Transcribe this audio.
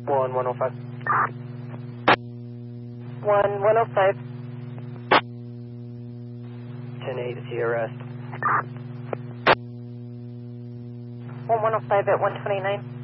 105. 105. 10-8 is the arrest. 105 at 129.